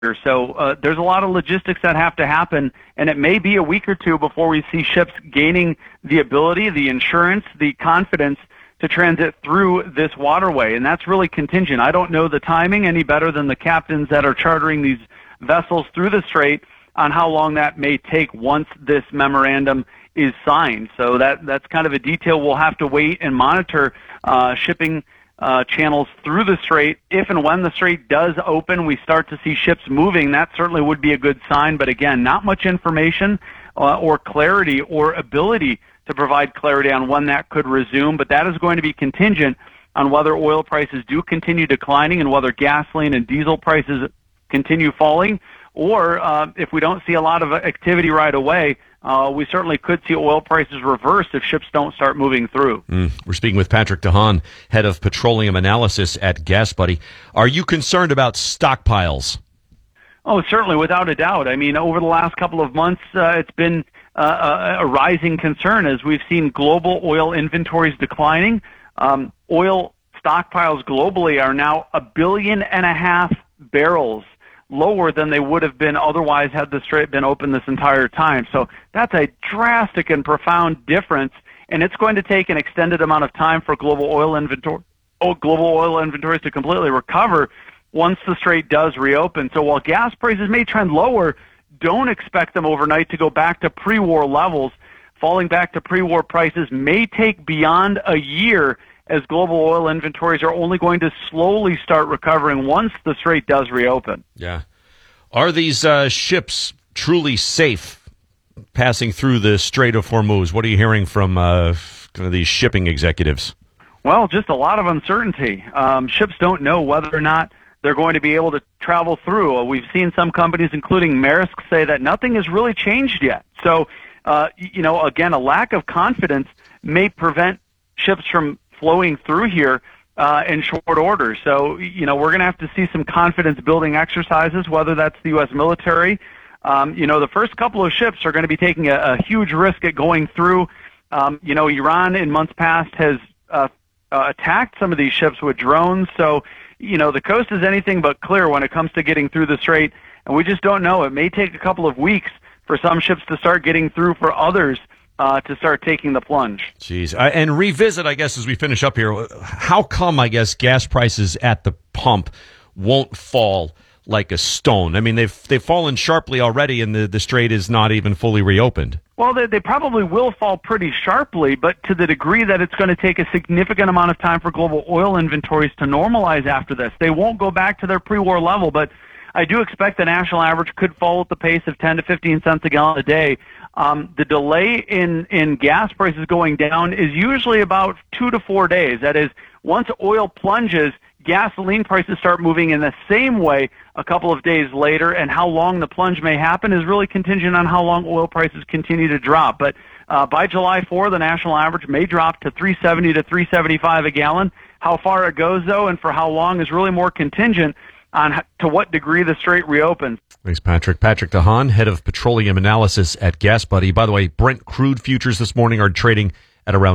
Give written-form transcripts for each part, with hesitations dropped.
So there's a lot of logistics that have to happen, and it may be a week or two before we see ships gaining the ability, the insurance, the confidence to transit through this waterway, and that's really contingent. I don't know the timing any better than the captains that are chartering these vessels through the strait on how long that may take once this memorandum is signed. So that's kind of a detail we'll have to wait and monitor shipping channels through the strait. If and when the strait does open, we start to see ships moving. That certainly would be a good sign. But again, not much information or clarity or ability to provide clarity on when that could resume. But that is going to be contingent on whether oil prices do continue declining and whether gasoline and diesel prices continue falling. Or if we don't see a lot of activity right away, we certainly could see oil prices reverse if ships don't start moving through. We're speaking with Patrick DeHaan, head of petroleum analysis at GasBuddy. Are you concerned about stockpiles? Oh, certainly, without a doubt. I mean, over the last couple of months, it's been a rising concern as we've seen global oil inventories declining. Oil stockpiles globally are now 1.5 billion barrels lower than they would have been otherwise had the strait been open this entire time. So that's a drastic and profound difference, and it's going to take an extended amount of time for global oil inventories to completely recover once the strait does reopen. So while gas prices may trend lower, don't expect them overnight to go back to pre-war levels. Falling back to pre-war prices may take beyond a year, as global oil inventories are only going to slowly start recovering once the strait does reopen. Yeah. Are these ships truly safe passing through the Strait of Hormuz? What are you hearing from kind of these shipping executives? Well, just a lot of uncertainty. Ships don't know whether or not they're going to be able to travel through. We've seen some companies, including Maersk, say that nothing has really changed yet. So, again, a lack of confidence may prevent ships from flowing through here in short order. So, we're going to have to see some confidence-building exercises, whether that's the U.S. military. The first couple of ships are going to be taking a huge risk at going through. Iran in months past has attacked some of these ships with drones. So, the coast is anything but clear when it comes to getting through the strait, and we just don't know. It may take a couple of weeks for some ships to start getting through, for others to start taking the plunge. Jeez. And revisit, I guess, as we finish up here, how come, I guess, gas prices at the pump won't fall like a stone? I mean, they've fallen sharply already, and the strait is not even fully reopened. Well, they probably will fall pretty sharply, but to the degree that it's going to take a significant amount of time for global oil inventories to normalize after this. They won't go back to their pre-war level, but I do expect the national average could fall at the pace of 10 to 15 cents a gallon a day. The delay in gas prices going down is usually about 2 to 4 days. That is, once oil plunges, gasoline prices start moving in the same way a couple of days later, and how long the plunge may happen is really contingent on how long oil prices continue to drop. But by July 4, the national average may drop to $3.70 to $3.75 a gallon. How far it goes, though, and for how long is really more contingent on to what degree the strait reopens. Thanks, Patrick. Patrick DeHaan, head of petroleum analysis at GasBuddy. By the way, Brent crude futures this morning are trading at around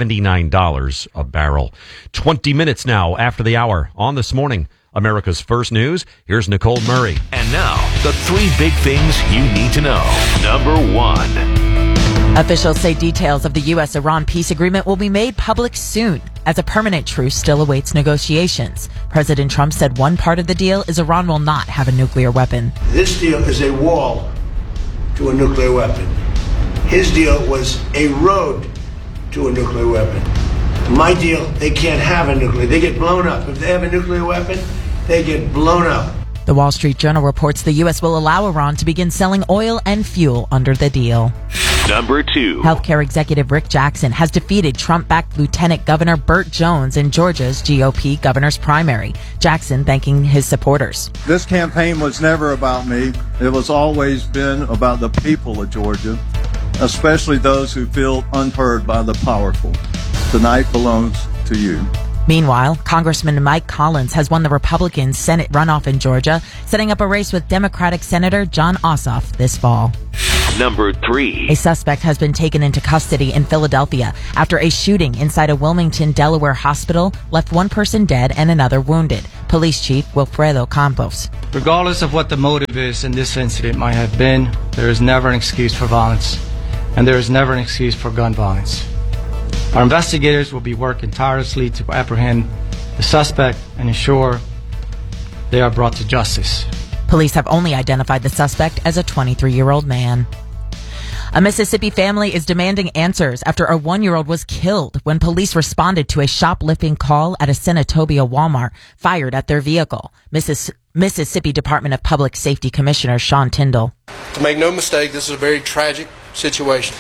$79 a barrel. 20 minutes now after the hour on This Morning, America's First News. Here's Nicole Murray. And now, the 3 big things you need to know. Number 1. Officials say details of the U.S.-Iran peace agreement will be made public soon, as a permanent truce still awaits negotiations. President Trump said one part of the deal is Iran will not have a nuclear weapon. This deal is a wall to a nuclear weapon. His deal was a road to a nuclear weapon. My deal, they can't have a nuclear. They get blown up. If they have a nuclear weapon, they get blown up. The Wall Street Journal reports the U.S. will allow Iran to begin selling oil and fuel under the deal. Number 2. Healthcare executive Rick Jackson has defeated Trump-backed Lieutenant Governor Burt Jones in Georgia's GOP governor's primary. Jackson thanking his supporters. This campaign was never about me. It was always been about the people of Georgia, especially those who feel unheard by the powerful. Tonight belongs to you. Meanwhile, Congressman Mike Collins has won the Republican Senate runoff in Georgia, setting up a race with Democratic Senator Jon Ossoff this fall. Number 3. A suspect has been taken into custody in Philadelphia after a shooting inside a Wilmington, Delaware hospital left one person dead and another wounded. Police Chief Wilfredo Campos. Regardless of what the motive is in this incident might have been, there is never an excuse for violence, and there is never an excuse for gun violence. Our investigators will be working tirelessly to apprehend the suspect and ensure they are brought to justice. Police have only identified the suspect as a 23-year-old man. A Mississippi family is demanding answers after a 1-year-old was killed when police responded to a shoplifting call at a Senatobia Walmart, fired at their vehicle. Mississippi Department of Public Safety Commissioner Sean Tyndall. To make no mistake, this is a very tragic situation.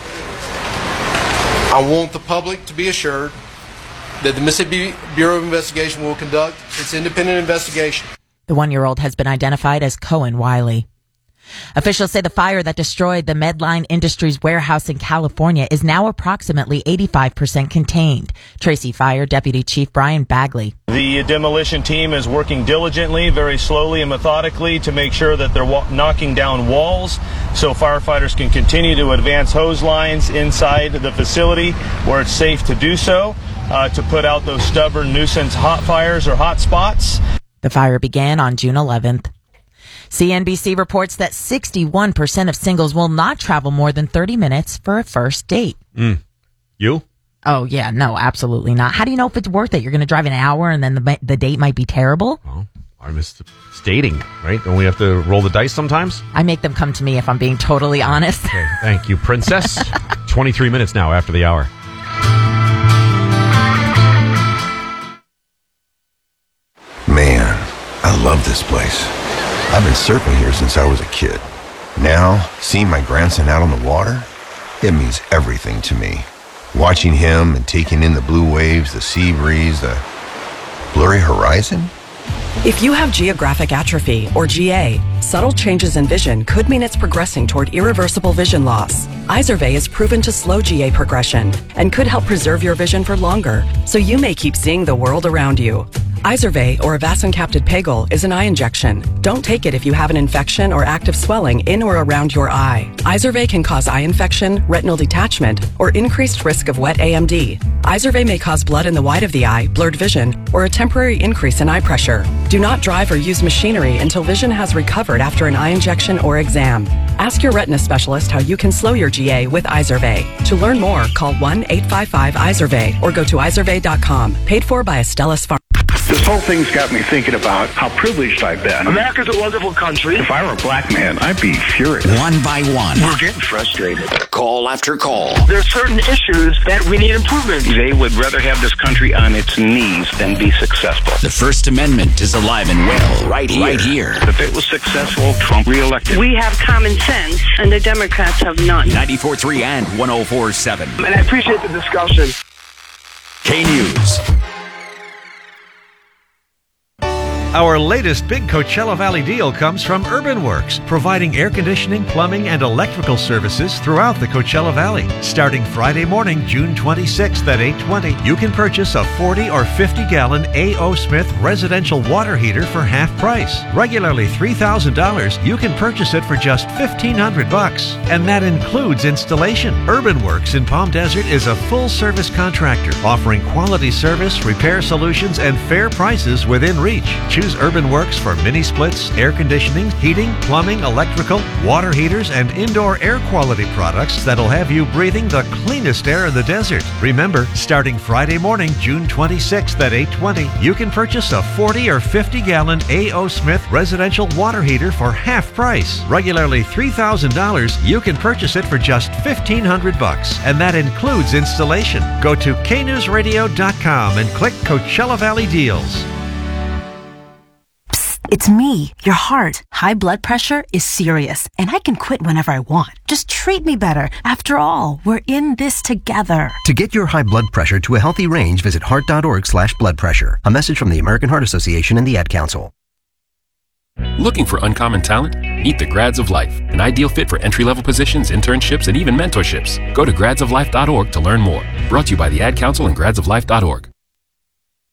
I want the public to be assured that the Mississippi Bureau of Investigation will conduct its independent investigation. The 1-year-old has been identified as Cohen Wiley. Officials say the fire that destroyed the Medline Industries warehouse in California is now approximately 85% contained. Tracy Fire Deputy Chief Brian Bagley. The demolition team is working diligently, very slowly and methodically to make sure that they're knocking down walls so firefighters can continue to advance hose lines inside the facility where it's safe to do so, to put out those stubborn nuisance hot fires or hot spots. The fire began on June 11th. CNBC reports that 61% of singles will not travel more than 30 minutes for a first date. You? Oh, yeah, no, absolutely not. How do you know if it's worth it? You're going to drive an hour and then the date might be terrible? Well, it's dating, right? Don't we have to roll the dice sometimes? I make them come to me if I'm being totally honest. Okay, thank you, Princess. 23 minutes now after the hour. Man, I love this place. I've been surfing here since I was a kid. Now, seeing my grandson out on the water, it means everything to me. Watching him and taking in the blue waves, the sea breeze, the blurry horizon. If you have geographic atrophy, or GA, subtle changes in vision could mean it's progressing toward irreversible vision loss. Izervay is proven to slow GA progression and could help preserve your vision for longer, so you may keep seeing the world around you. Izervay, or avacincaptad pegol, is an eye injection. Don't take it if you have an infection or active swelling in or around your eye. Izervay can cause eye infection, retinal detachment, or increased risk of wet AMD. Izervay may cause blood in the white of the eye, blurred vision, or a temporary increase in eye pressure. Do not drive or use machinery until vision has recovered after an eye injection or exam. Ask your retina specialist how you can slow your GA with Izervay. To learn more, call 1-855-IZERVAY or go to izervay.com. Paid for by Astellas Pharma. This whole thing's got me thinking about how privileged I've been. America's a wonderful country. If I were a black man, I'd be furious. One by one. We're getting frustrated. Call after call. There's certain issues that we need improvement. They would rather have this country on its knees than be successful. The First Amendment is alive and well right here. If it was successful, Trump reelected. We have common sense, and the Democrats have none. 94.3 and 104.7. And I appreciate the discussion. K-News. Our latest big Coachella Valley deal comes from UrbanWorks, providing air conditioning, plumbing, and electrical services throughout the Coachella Valley. Starting Friday morning, June 26th at 8:20, you can purchase a 40 or 50-gallon A.O. Smith residential water heater for half price. Regularly $3,000, you can purchase it for just $1,500, and that includes installation. UrbanWorks in Palm Desert is a full-service contractor, offering quality service, repair solutions, and fair prices within reach. Choose UrbanWorks for mini splits, air conditioning, heating, plumbing, electrical, water heaters, and indoor air quality products that'll have you breathing the cleanest air in the desert. Remember, starting Friday morning, June 26th at 8:20, you can purchase a 40 or 50-gallon A.O. Smith residential water heater for half price. Regularly $3,000, you can purchase it for just $1,500, and that includes installation. Go to knewsradio.com and click Coachella Valley Deals. It's me, your heart. High blood pressure is serious, and I can quit whenever I want. Just treat me better. After all, we're in this together. To get your high blood pressure to a healthy range, visit heart.org/blood pressure. A message from the American Heart Association and the Ad Council. Looking for uncommon talent? Meet the Grads of Life, an ideal fit for entry-level positions, internships, and even mentorships. Go to gradsoflife.org to learn more. Brought to you by the Ad Council and gradsoflife.org.